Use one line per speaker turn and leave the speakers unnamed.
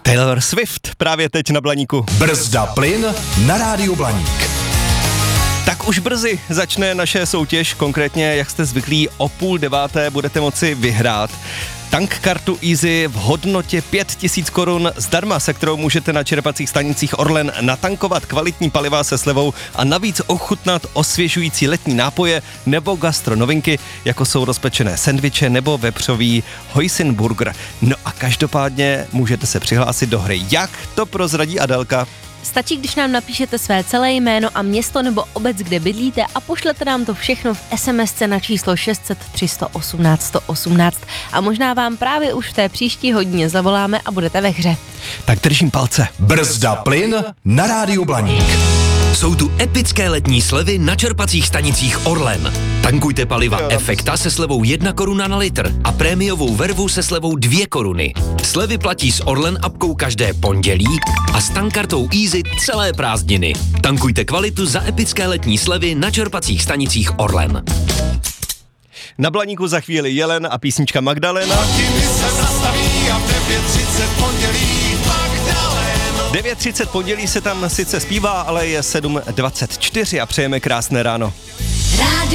Taylor Swift právě teď na Blaníku.
Brzda plyn na rádiu Blaník.
Tak už brzy začne naše soutěž, konkrétně, jak jste zvyklí, o 8:30 budete moci vyhrát tank kartu Easy v hodnotě 5000 korun zdarma, se kterou můžete na čerpacích stanicích Orlen natankovat kvalitní paliva se slevou a navíc ochutnat osvěžující letní nápoje nebo gastronovinky, jako jsou rozpečené sendviče nebo vepřový Hojsenburger. No a každopádně můžete se přihlásit do hry. Jak to prozradí Adelka?
Stačí, když nám napíšete své celé jméno a město nebo obec, kde bydlíte a pošlete nám to všechno v SMSce na číslo 600 318 118 a možná vám právě už v té příští hodině zavoláme a budete ve hře.
Tak držím palce.
Brzda plyn na rádiu Blaník.
Jsou tu epické letní slevy na čerpacích stanicích Orlen. Tankujte paliva Efekta se slevou 1 koruna na litr a prémiovou vervu se slevou 2 koruny. Slevy platí s Orlen apkou každé pondělí a s tankkartou Easy celé prázdniny. Tankujte kvalitu za epické letní slevy na čerpacích stanicích Orlen.
Na Blaníku za chvíli Jelen a písnička Magdalena. 9:30 pondělí se tam sice zpívá, ale je 7:24 a přejeme krásné ráno.